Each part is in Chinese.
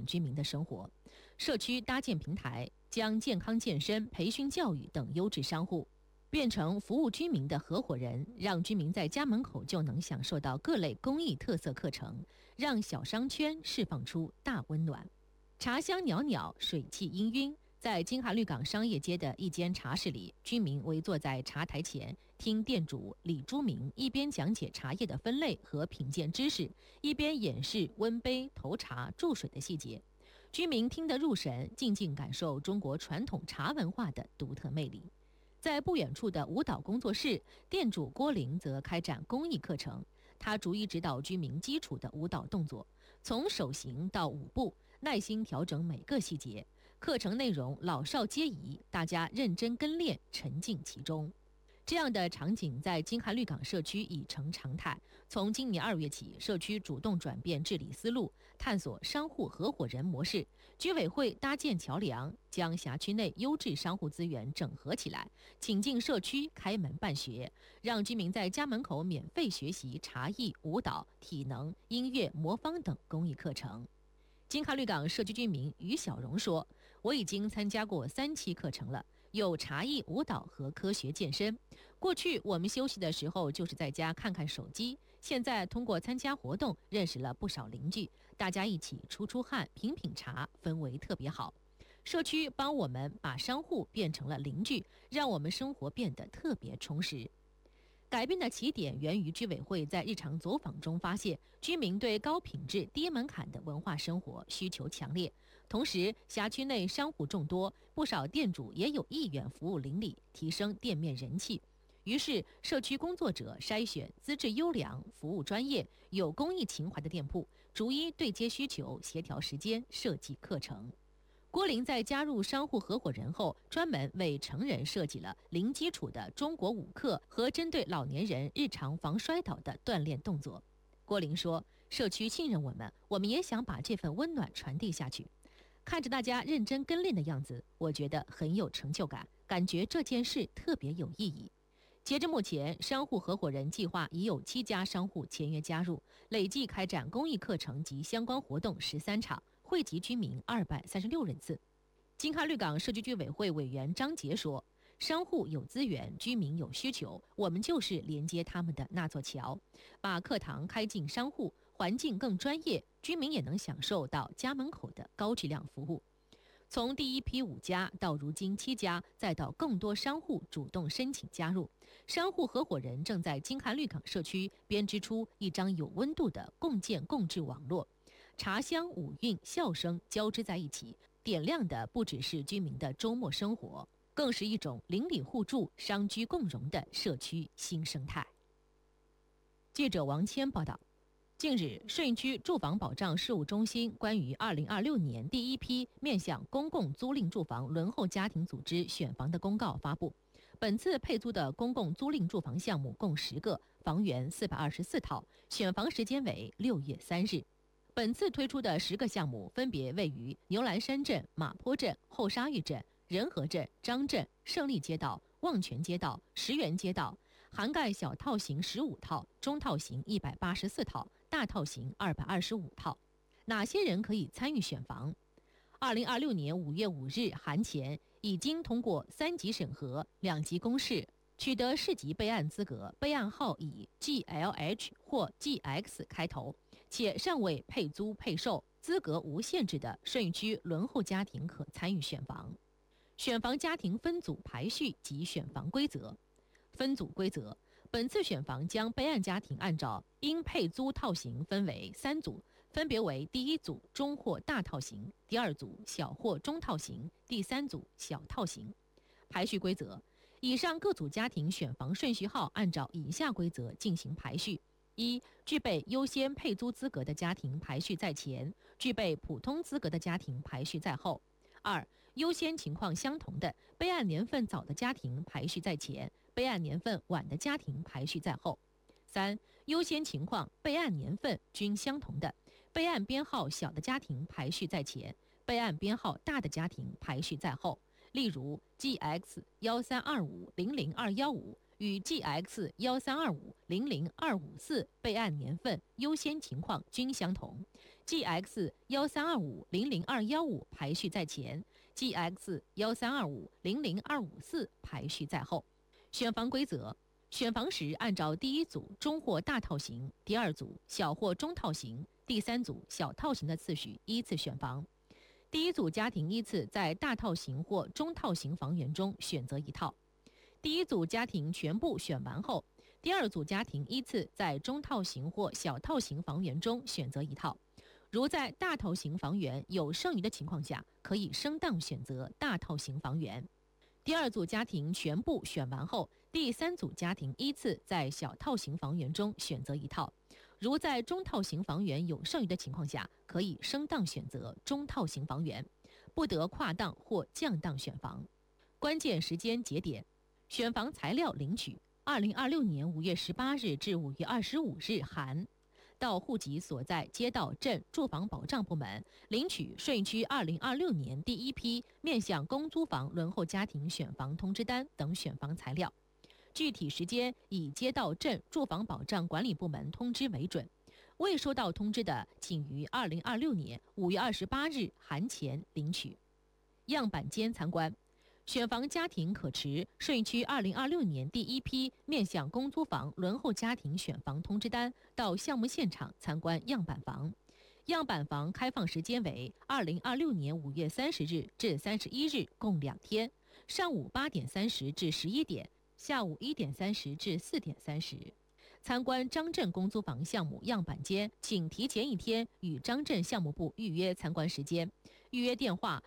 居民的生活。社区搭建平台，将健康健身、培训教育等优质商户变成服务居民的合伙人，让居民在家门口就能享受到各类公益特色课程，让小商圈释放出大温暖。茶香袅袅，水气氤氲。在金华绿港商业街的一间茶室里，居民围坐在茶台前，听店主李珠明一边讲解茶叶的分类和品鉴知识，一边演示温杯、投茶、注水的细节。居民听得入神，静静感受中国传统茶文化的独特魅力。在不远处的舞蹈工作室，店主郭玲则开展公益课程。他逐一指导居民基础的舞蹈动作，从手型到舞步，耐心调整每个细节。课程内容老少皆宜，大家认真跟练，沉浸其中。这样的场景在金华绿港社区已成常态。从今年2月起，社区主动转变治理思路，探索商户合伙人模式。居委会搭建桥梁，将辖区内优质商户资源整合起来，请进社区开门办学，让居民在家门口免费学习茶艺、舞蹈、体能、音乐、魔方等公益课程。金华绿港社区居民于小荣说：“我已经参加过3期课程了，有茶艺、舞蹈和科学健身。过去我们休息的时候就是在家看看手机，现在通过参加活动认识了不少邻居，大家一起出汗、品茶，氛围特别好。社区帮我们把商户变成了邻居，让我们生活变得特别充实。”改变的起点源于居委会在日常走访中发现，居民对高品质、低门槛的文化生活需求强烈。同时，辖区内商户众多，不少店主也有意愿服务邻里，提升店面人气。于是，社区工作者筛选资质优良、服务专业、有公益情怀的店铺，逐一对接需求，协调时间，设计课程。郭玲在加入商户合伙人后，专门为成人设计了零基础的中国舞课和针对老年人日常防摔倒的锻炼动作。郭玲说：“社区信任我们，我们也想把这份温暖传递下去。看着大家认真跟练的样子，我觉得很有成就感，感觉这件事特别有意义。”截至目前，商户合伙人计划已有7家商户签约加入，累计开展公益课程及相关活动13场，惠及居民236人次。金华绿港社区居委会委员张杰说：“商户有资源，居民有需求，我们就是连接他们的那座桥。把课堂开进商户，环境更专业，居民也能享受到家门口的高质量服务。”从第一批5家到如今7家，再到更多商户主动申请加入，商户合伙人正在金华绿港社区编织出一张有温度的共建共治网络。茶香、舞韵、笑声交织在一起，点亮的不只是居民的周末生活，更是一种邻里互助、商居共荣的社区新生态。记者王谦报道。近日，顺义区住房保障事务中心关于2026年第一批面向公共租赁住房轮候家庭组织选房的公告发布。本次配租的公共租赁住房项目共10个，房源424套，选房时间为6月3日。本次推出的10个项目分别位于牛栏山镇、马坡镇、后沙峪镇、仁和镇、张镇、胜利街道、望泉街道、石园街道，涵盖小套型15套、中套型184套、大套型225套。哪些人可以参与选房？2026年5月5日函前，已经通过3级审核、2级公示，取得市级备案资格，备案号以 GLH 或 GX 开头，且尚未配租配售，资格无限制的顺义区轮候家庭可参与选房。选房家庭分组排序及选房规则。分组规则：本次选房将备案家庭按照应配租套型分为3组，分别为第1组中或大套型，第2组小或中套型，第3组小套型。排序规则：以上各组家庭选房顺序号按照以下规则进行排序：一、具备优先配租资格的家庭排序在前，具备普通资格的家庭排序在后。2、优先情况相同的备案年份早的家庭排序在前，备案年份晚的家庭排序在后。3、优先情况备案年份均相同的备案编号小的家庭排序在前，备案编号大的家庭排序在后。例如 GX132500215与 GX132500254备案年份优先情况均相同， ，GX132500215排序在前，GX132500254排序在后。选房规则：选房时按照第一组中或大套型、第二组小或中套型、第三组小套型的次序依次选房。第一组家庭依次在大套型或中套型房源中选择一套。第一组家庭全部选完后，第二组家庭依次在中套型或小套型房源中选择一套。如在大套型房源有剩余的情况下，可以升档选择大套型房源。第二组家庭全部选完后，第三组家庭依次在小套型房源中选择一套。如在中套型房源有剩余的情况下，可以升档选择中套型房源，不得跨档或降档选房。关键时间节点：选房材料领取2026年5月18日至5月25日含到户籍所在街道镇住房保障部门领取税区2026年第一批面向公租房轮候家庭选房通知单等选房材料，具体时间以街道镇住房保障管理部门通知为准。未收到通知的，请于2026年5月28日含前领取。样板间参观：选房家庭可持税区2026年第一批面向公租房轮候家庭选房通知单到项目现场参观样板房。样板房开放时间为2026年5月30日至31日，共2天，上午8点30至11点，下午1点30至4点30。参观张镇公租房项目样板间，请提前1天与张镇项目部预约参观时间。预约电话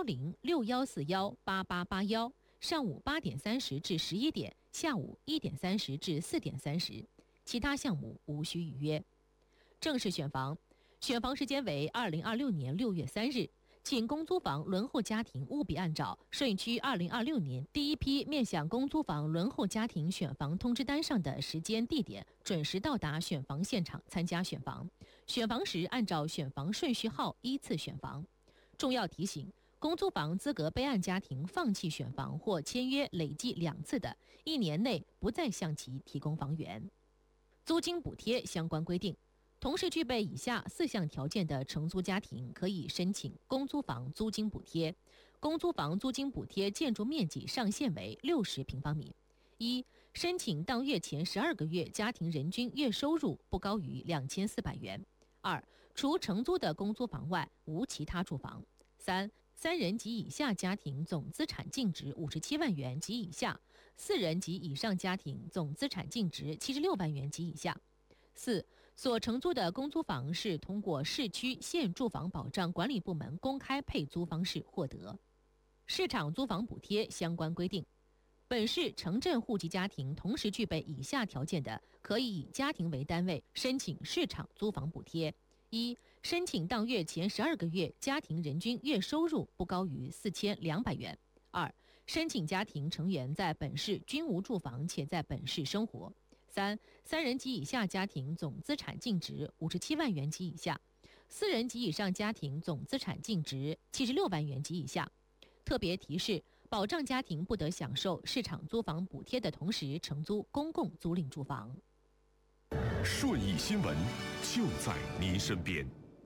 01061418881，上午8点30至11点，下午1点30至4点30。其他项目无需预约。正式选房：选房时间为2026年6月3日。请公租房轮候家庭务必按照税区2026年第一批面向公租房轮候家庭选房通知单上的时间地点，准时到达选房现场参加选房。选房时按照选房顺序号依次选房。重要提醒：公租房资格备案家庭放弃选房或签约累计2次的，1年内不再向其提供房源。租金补贴相关规定：同时具备以下4项条件的承租家庭可以申请公租房租金补贴。公租房租金补贴建筑面积上限为60平方米。1、申请当月前12个月家庭人均月收入不高于2400元。2、除承租的公租房外，无其他住房。3、3人及以下家庭总资产净值57万元及以下，4人及以上家庭总资产净值76万元及以下。4、所承租的公租房是通过市区县住房保障管理部门公开配租方式获得。市场租房补贴相关规定：本市城镇户籍家庭同时具备以下条件的，可以以家庭为单位申请市场租房补贴。1、申请当月前12个月家庭人均月收入不高于4200元。2、申请家庭成员在本市均无住房且在本市生活。3人及以下家庭总资产净值57万元及以下，4人及以上家庭总资产净值76万元及以下。特别提示：保障家庭不得享受市场租房补贴的同时承租公共租赁住房。 顺义新闻就在您身边。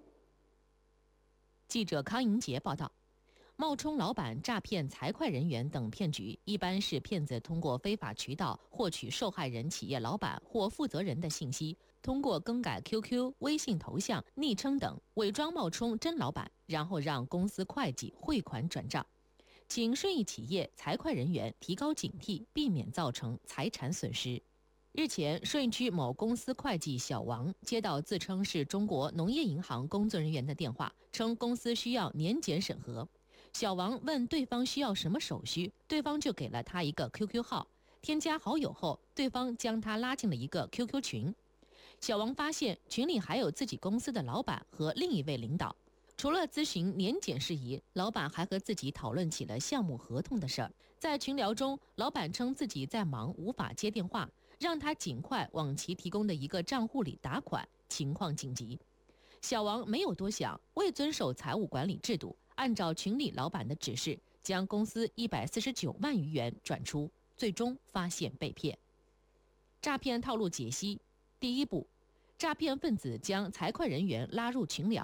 记者康莹杰报道。冒充老板诈骗财会人员等骗局，一般是骗子通过非法渠道获取受害人企业老板或负责人的信息，通过更改 QQ、微信头像、昵称等，伪装冒充真老板，然后让公司会计汇款转账。请顺义企业财会人员提高警惕，避免造成财产损失。日前，顺义区某公司会计小王接到自称是中国农业银行工作人员的电话，称公司需要年检审核。小王问对方需要什么手续，对方就给了他一个 QQ 号。添加好友后，对方将他拉进了一个 QQ 群。小王发现群里还有自己公司的老板和另一位领导。除了咨询年检事宜，老板还和自己讨论起了项目合同的事儿。在群聊中，老板称自己在忙，无法接电话，让他尽快往其提供的一个账户里打款，情况紧急。小王没有多想，未遵守财务管理制度，按照群里老板的指示，将公司149万余元转出，最终发现被骗。诈骗套路解析：第一步，诈骗分子将财会人员拉入群聊，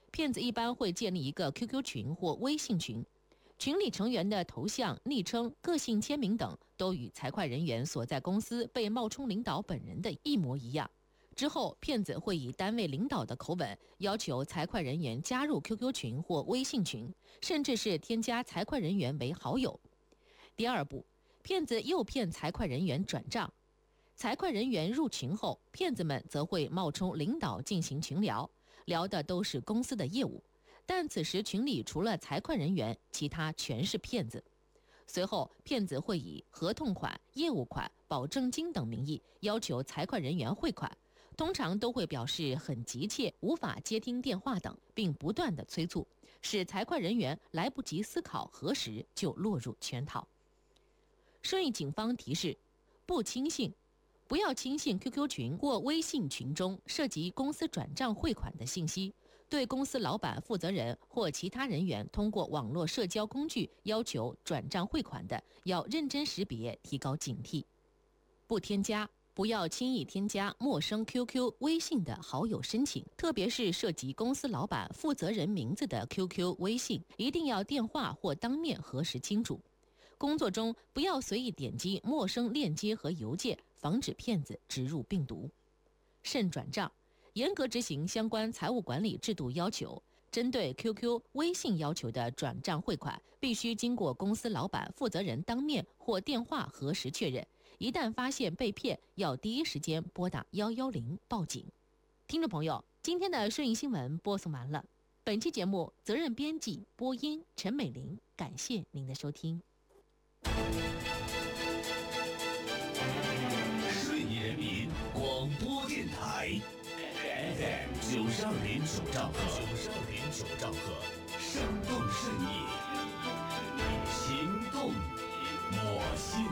骗子一般会建立一个 QQ 群或微信群，群里成员的头像、昵称、个性签名等都与财会人员所在公司被冒充领导本人的一模一样。之后，骗子会以单位领导的口吻要求财会人员加入 QQ 群或微信群，甚至是添加财会人员为好友。第二步，骗子诱骗财会人员转账。财会人员入群后，骗子们则会冒充领导进行群聊，聊的都是公司的业务，但此时群里除了财会人员，其他全是骗子。随后，骗子会以合同款、业务款、保证金等名义要求财会人员汇款，通常都会表示很急切，无法接听电话等，并不断的催促，使财会人员来不及思考核实就落入圈套。顺义警方提示：不要轻信 QQ 群或微信群中涉及公司转账汇款的信息，对公司老板、负责人或其他人员通过网络社交工具要求转账汇款的，要认真识别，提高警惕。不要轻易添加陌生 QQ、微信的好友申请，特别是涉及公司老板、负责人名字的 QQ、微信，一定要电话或当面核实清楚。工作中不要随意点击陌生链接和邮件，防止骗子植入病毒。慎转账，严格执行相关财务管理制度要求。针对 QQ、微信要求的转账汇款，必须经过公司老板、负责人当面或电话核实确认。一旦发现被骗，要第一时间拨打110报警。听众朋友，今天的顺义新闻播送完了。本期节目责任编辑播音陈美玲，感谢您的收听。 顺义人民广播电台 FM 92.9兆赫。